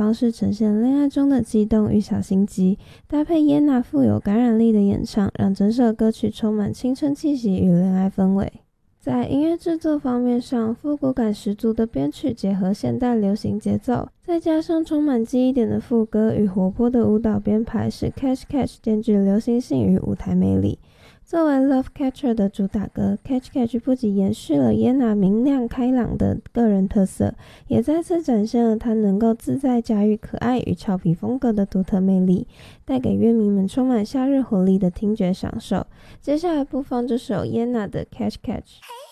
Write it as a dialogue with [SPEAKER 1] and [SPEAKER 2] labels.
[SPEAKER 1] 方式呈现恋爱中的激动与小心机，搭配耶娜富有感染力的演唱，让整首歌曲充满青春气息与恋爱氛围。在音乐制作方面上，复古感十足的编曲结合现代流行节奏，再加上充满记忆点的副歌与活泼的舞蹈编排，使 Catch Catch 兼具流行性与舞台魅力。作为 Love Catcher 的主打歌， Catch Catch 不仅延续了耶娜明亮开朗的个人特色，也再次展现了她能够自在驾驭可爱与俏皮风格的独特魅力，带给乐迷们充满夏日活力的听觉享受。接下来播放这首耶娜的 Catch Catch。